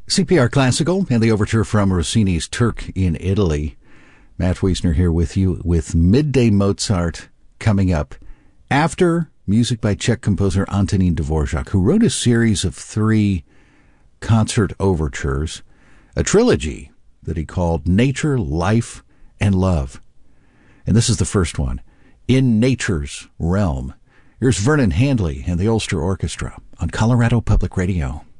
CPR Classical and the overture from Rossini's Turk in Italy. Matt Wiesner here with you with Midday Mozart coming up after music by Czech composer Antonín Dvorak, who wrote a series of 3 concert overtures, a trilogy that he called Nature, Life, and Love. And this is the first one, In Nature's Realm. Here's Vernon Handley and the Ulster Orchestra on Colorado Public Radio.